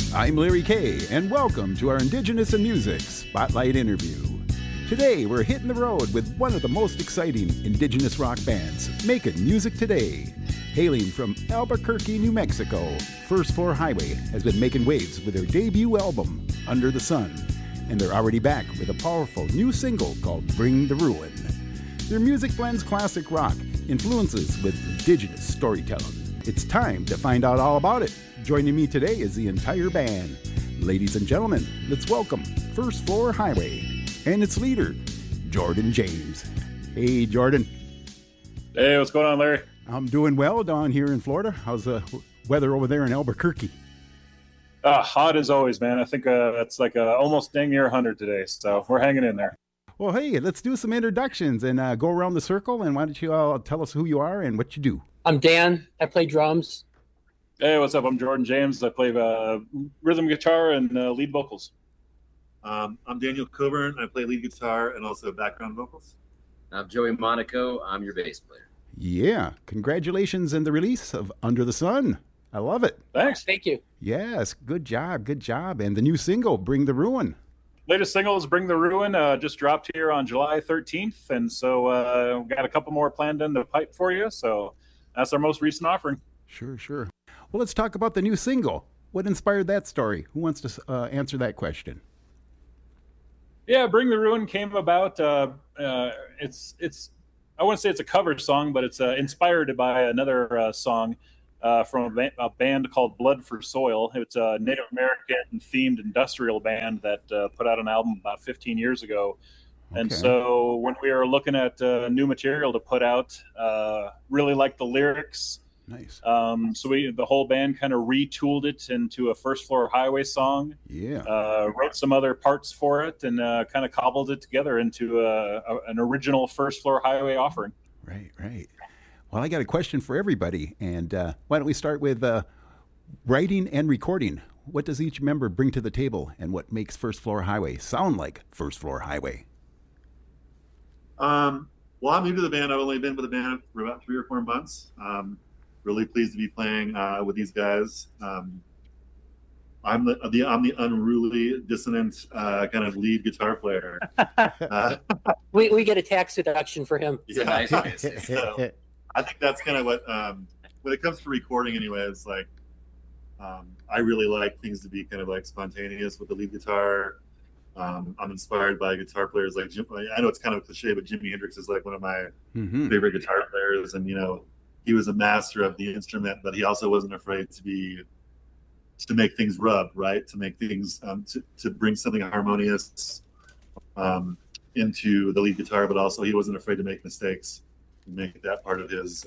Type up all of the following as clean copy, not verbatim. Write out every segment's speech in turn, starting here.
I'm Larry Kay, and welcome to our Indigenous in Music Spotlight interview. Today, we're hitting the road with one of the most exciting Indigenous rock bands making music today. Hailing from Albuquerque, New Mexico, First Floor Highway has been making waves with their debut album, Under the Sun, and they're already back with a powerful new single called Bring the Ruin. Their music blends classic rock influences with Indigenous storytelling. It's time to find out all about it. Joining me today is the entire band. Ladies and gentlemen, let's welcome First Floor Highway and its leader, Jordan James. Hey, Jordan. Hey, what's going on, Larry? I'm doing well down here in Florida. How's the weather over there in Albuquerque? Hot as always, man. I think it's like almost dang near 100 today, so we're hanging in there. Well, hey, let's do some introductions and go around the circle. And why don't you all tell us who you are and what you do? I'm Dan. I play drums. Hey, what's up? I'm Jordan James. I play rhythm guitar and lead vocals. I'm Daniel Coburn. I play lead guitar and also background vocals. I'm Joey Monaco. I'm your bass player. Yeah. Congratulations on the release of Under the Sun. I love it. Thanks. Thank you. Yes. Good job. Good job. And the new single, Bring the Ruin. Latest single is Bring the Ruin. Just dropped here on July 13th. And so we've got a couple more planned in the pipe for you. So that's our most recent offering. Sure. Well, let's talk about the new single. What inspired that story? Who wants to answer that question? Yeah, Bring the Ruin came about. It's I wouldn't say it's a cover song, but it's inspired by another song from a band called Blood for Soil. It's a Native American themed industrial band that put out an album about 15 years ago. Okay. And so when we were looking at new material to put out, really liked the lyrics. Nice. So the whole band kind of retooled it into a First Floor Highway song. Yeah. Wrote some other parts for it and kind of cobbled it together into an original First Floor Highway offering. Right. Well, I got a question for everybody, and why don't we start with writing and recording? What does each member bring to the table, and what makes First Floor Highway sound like First Floor Highway? Well, I'm new to the band. I've only been with the band for about 3 or 4 months. Really pleased to be playing with these guys. I'm the unruly, dissonant kind of lead guitar player. We get a tax deduction for him. Yeah, so I think that's kind of what when it comes to recording, anyways. Like, I really like things to be kind of like spontaneous with the lead guitar. I'm inspired by guitar players like Jim. I know it's kind of cliche, but Jimi Hendrix is like one of my favorite guitar players, and he was a master of the instrument, but he also wasn't afraid to make things rub, right? To make things to bring something harmonious into the lead guitar, but also he wasn't afraid to make mistakes and make that part of his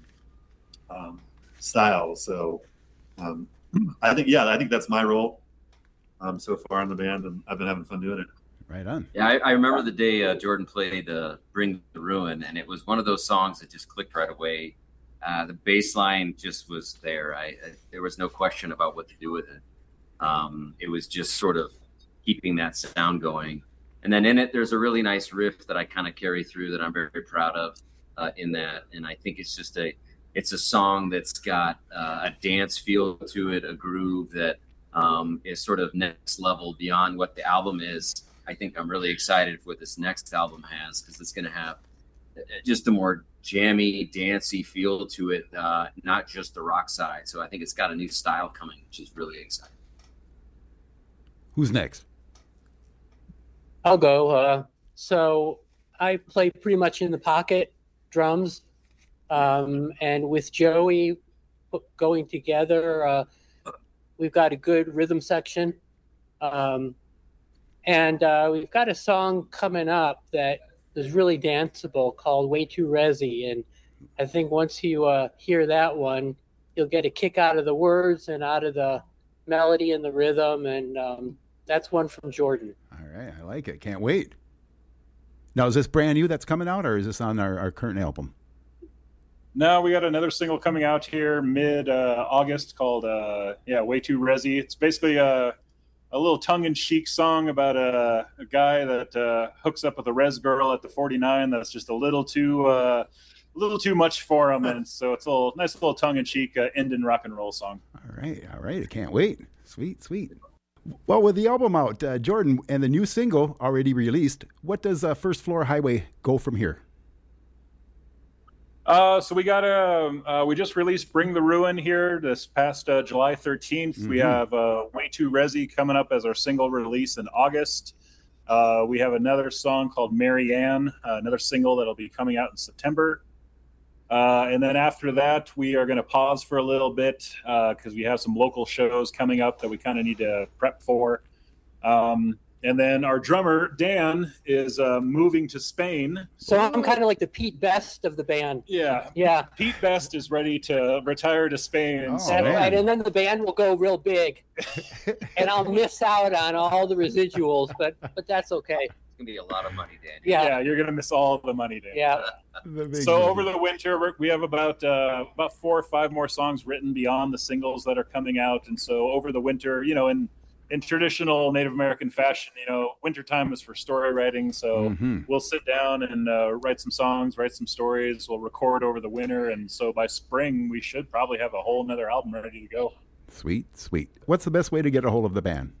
style. So I think that's my role so far in the band, and I've been having fun doing it. Right on. Yeah, I remember the day Jordan played Bring the Ruin, and it was one of those songs that just clicked right away. The bass line just was there. There was no question about what to do with it. It was just sort of keeping that sound going. And then in it, there's a really nice riff that I kind of carry through that I'm very, very proud of in that. And I think it's just it's a song that's got a dance feel to it, a groove that is sort of next level beyond what the album is. I think I'm really excited for what this next album has, because it's going to have just a more jammy, dancey feel to it, not just the rock side. So I think it's got a new style coming, which is really exciting. Who's next? I'll go. So I play pretty much in the pocket, drums, and with Joey going together, we've got a good rhythm section, and we've got a song coming up that is really danceable called Way Too Resi, and I think once you hear that one, you'll get a kick out of the words and out of the melody and the rhythm, and that's one from Jordan. All right, I like it. Can't wait. Now, is this brand new that's coming out, or is this on our current album? No, we got another single coming out here mid-August called Way Too Resi. It's basically a little tongue-in-cheek song about a guy that hooks up with a res girl at the 49 that's just a little too little too much for them, and so it's a nice little tongue-in-cheek Indian rock and roll song. All right. I can't wait. Sweet. Well, with the album out, Jordan, and the new single already released, what does First Floor Highway go from here? So we just released Bring the Ruin here this past July 13th. Mm-hmm. We have Way Too Resi coming up as our single release in August. We have another song called Mary Ann, another single that'll be coming out in September. And then after that, we are going to pause for a little bit because we have some local shows coming up that we kind of need to prep for. And then our drummer, Dan, is moving to Spain. So I'm kind of like the Pete Best of the band. Yeah. Pete Best is ready to retire to Spain. That's right. And then the band will go real big. And I'll miss out on all the residuals, but that's okay. It's going to be a lot of money, Dan. Yeah, you're going to miss all the money, Dan. Yeah. So over the winter, we have about 4 or 5 more songs written beyond the singles that are coming out. And so over the winter, in traditional Native American fashion, wintertime is for story writing. So we'll sit down and write some songs, write some stories. We'll record over the winter. And so by spring, we should probably have a whole nother album ready to go. Sweet. What's the best way to get a hold of the band?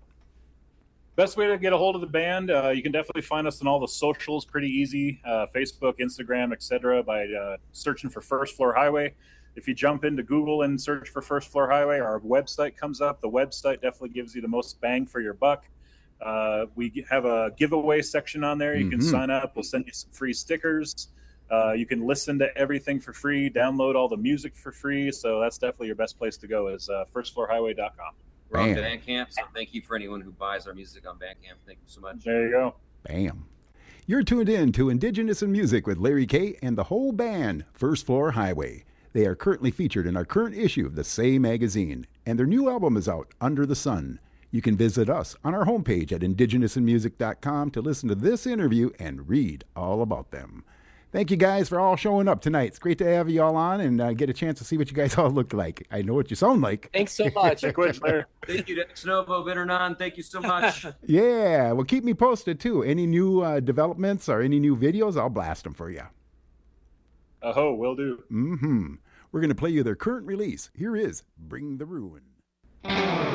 Best way to get a hold of the band, you can definitely find us on all the socials pretty easy, Facebook, Instagram, etc. by searching for First Floor Highway. If you jump into Google and search for First Floor Highway, our website comes up. The website definitely gives you the most bang for your buck. We have a giveaway section on there. You can sign up. We'll send you some free stickers. You can listen to everything for free, download all the music for free. So that's definitely your best place to go is firstfloorhighway.com. We're on Bandcamp, so thank you for anyone who buys our music on Bandcamp. Thank you so much. There you go. Bam. You're tuned in to Indigenous in Music with Larry K. and the whole band, First Floor Highway. They are currently featured in our current issue of the Say magazine, and their new album is out, Under the Sun. You can visit us on our homepage at indigenousinmusic.com to listen to this interview and read all about them. Thank you guys for all showing up tonight. It's great to have you all on and get a chance to see what you guys all look like. I know what you sound like. Thanks so much. Thank you to Novo Bitternon. Thank you so much. Yeah, well, keep me posted too. Any new developments or any new videos, I'll blast them for you. Will do. We're going to play you their current release. Here is Bring the Ruin.